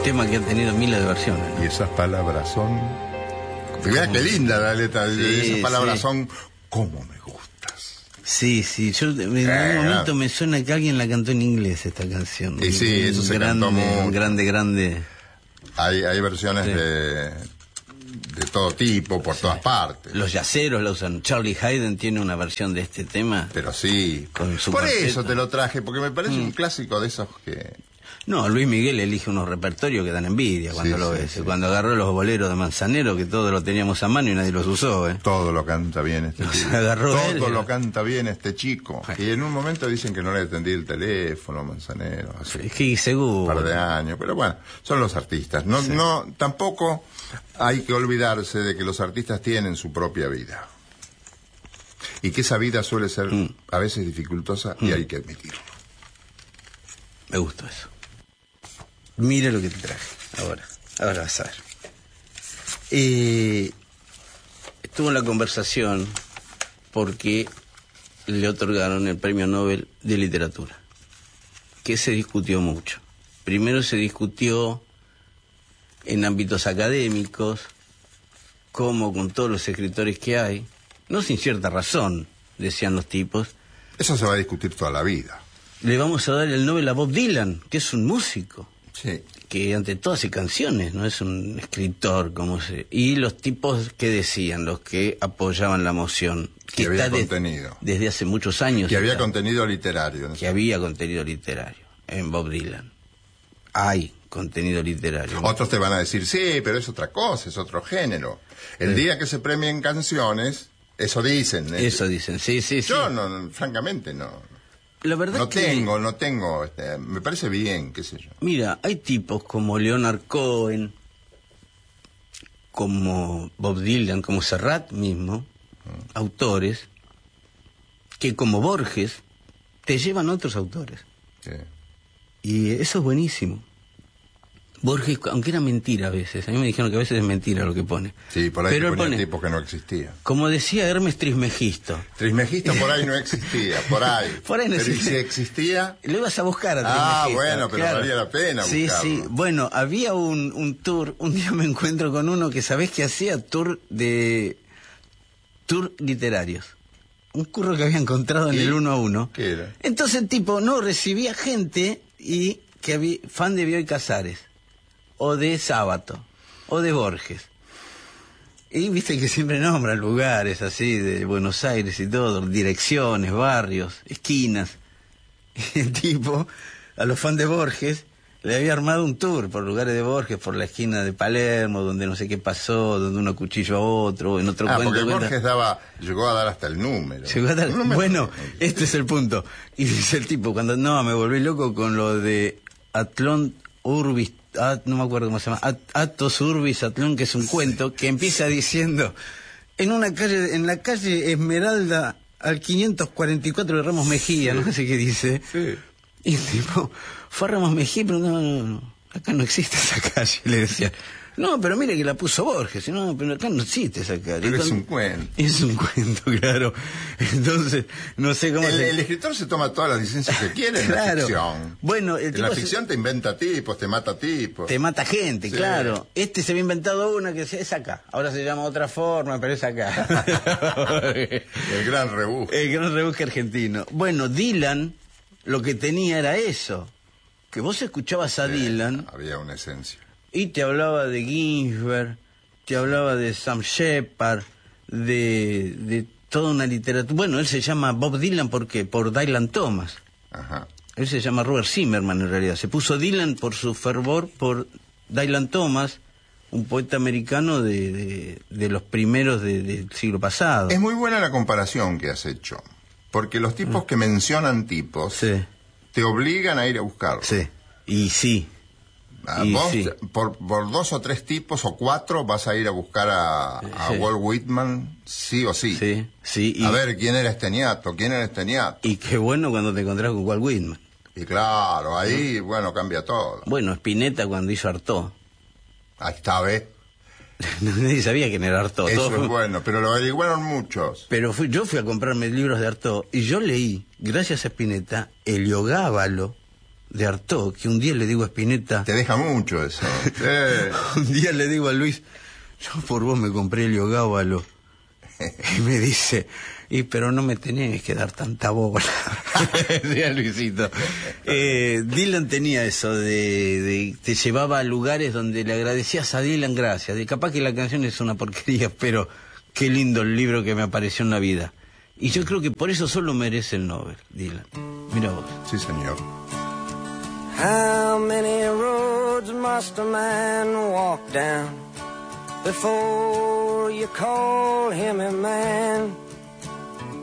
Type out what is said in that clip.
tema que ha tenido miles de versiones. Y esas palabras son... Mirá qué linda la letra. Esas palabras son... ¿Cómo me gustas? Sí, yo en algún momento me suena que alguien la cantó en inglés esta canción. Y sí, eso se cantó mucho. Grande. Hay versiones de todo tipo, por todas partes. Los yaceros la usan. Charlie Haydn tiene una versión de este tema. Pero sí. Con su por cuarteto. eso te lo traje, porque me parece un clásico de esos que... No, Luis Miguel elige unos repertorios que dan envidia cuando lo ves. Sí. Cuando agarró los boleros de Manzanero, que todos lo teníamos a mano y nadie los usó. Todo lo canta bien este chico. Todo lo canta bien este chico. Y en un momento dicen que no le atendí el teléfono, Manzanero. Hace sí, seguro. Un par de años. Pero bueno, son los artistas. No, tampoco hay que olvidarse de que los artistas tienen su propia vida. Y que esa vida suele ser a veces dificultosa y hay que admitirlo. Me gustó eso. Mira lo que te traje. Ahora vas a ver. Estuvo en la conversación porque le otorgaron el Premio Nobel de Literatura, que se discutió mucho. Primero se discutió en ámbitos académicos, como con todos los escritores que hay, no sin cierta razón, decían los tipos. Eso se va a discutir toda la vida. Le vamos a dar el Nobel a Bob Dylan, que es un músico. Sí. Que ante todo hace canciones, no es un escritor, y los tipos que decían, los que apoyaban la moción, que había contenido desde hace muchos años, que había contenido literario, ¿no? Que había contenido literario en Bob Dylan. Hay contenido literario. Otros te van a decir, sí, pero es otra cosa, es otro género. El día que se premien canciones, eso dicen. Eso dicen, sí. Yo no, francamente no. La verdad no tengo, me parece bien, qué sé yo. Mira, hay tipos como Leonard Cohen, como Bob Dylan, como Serrat mismo, autores, que como Borges, te llevan otros autores. Sí. Y eso es buenísimo. Borges, aunque era mentira a veces, a mí me dijeron que a veces es mentira lo que pone. Sí, por ahí ponía tipos que no existía. Como decía Hermes Trismegisto. Trismegisto por ahí no existía, por ahí. Por ahí no existía. Pero si existía... Lo ibas a buscar a Trismegisto. Bueno, pero claro. valía la pena buscarlo. Sí. Bueno, había un tour, un día me encuentro con uno que sabés que hacía tour literarios. Un curro que había encontrado en el 1 a 1. ¿Qué era? Entonces el tipo recibía gente y que había fan de Bioy Casares, o de Sábato, o de Borges. Y viste que siempre nombran lugares así de Buenos Aires y todo, direcciones, barrios, esquinas. Y el tipo, a los fans de Borges, le había armado un tour por lugares de Borges, por la esquina de Palermo, donde no sé qué pasó, donde uno cuchilló a otro, en otro cuento. Porque Borges llegó a dar hasta el número. Bueno, este es el punto. Y dice el tipo, me volví loco con lo de Atlón Urbis, no me acuerdo cómo se llama, Atos Urbis Atlón, que es un cuento que empieza diciendo, en la calle Esmeralda al 544 de Ramos Mejía, no sé qué dice. Sí. Y el tipo fue a Ramos Mejía, pero no, acá no existe esa calle, le decía. No, pero mire que la puso Borges, no, pero acá no existe esa calle. Pero es un cuento. Es un cuento, claro. Entonces, no sé cómo... El escritor se toma todas las licencias que quiere en la ficción. Bueno, en la ficción te inventa tipos, te mata tipos. Te mata gente, sí. Claro. Este se había inventado una que es acá. Ahora se llama otra forma, pero es acá. El gran rebusque. El gran rebusque argentino. Bueno, Dylan, lo que tenía era eso. Que vos escuchabas a Dylan... Había una esencia. Y te hablaba de Ginsberg, te hablaba de Sam Shepard, de toda una literatura. Bueno, él se llama Bob Dylan por Dylan Thomas. Ajá. Él se llama Robert Zimmerman en realidad. Se puso Dylan por su fervor por Dylan Thomas, un poeta americano de los primeros del siglo pasado. Es muy buena la comparación que has hecho, porque los tipos que mencionan tipos te obligan a ir a buscarlos. Sí, y sí. Vos, por 2 o 3 tipos o 4 vas a ir a buscar a Walt Whitman, sí o sí. Sí. A ver, ¿quién era este ñato? Y qué bueno cuando te encontrás con Walt Whitman. Y claro, ahí, bueno, cambia todo. Bueno, Spinetta cuando hizo Artaud. Ahí está, ¿ves? Nadie sabía quién era Artaud. Eso es bueno, pero lo averiguaron muchos. Pero yo fui a comprarme libros de Artaud y yo leí, gracias a Spinetta, Heliogábalo de Artaud, que un día le digo a Spinetta... Te deja mucho eso. Un día le digo a Luis, yo por vos me compré el Yogábalo. Y me dice, pero no me tenés que dar tanta bola. Decía Luisito. Dylan tenía eso de te llevaba a lugares donde le agradecías a Dylan gracias. De capaz que la canción es una porquería, pero qué lindo el libro que me apareció en la vida. Y yo creo que por eso solo merece el Nobel, Dylan. Mira vos. Sí, señor. How many roads must a man walk down before you call him a man?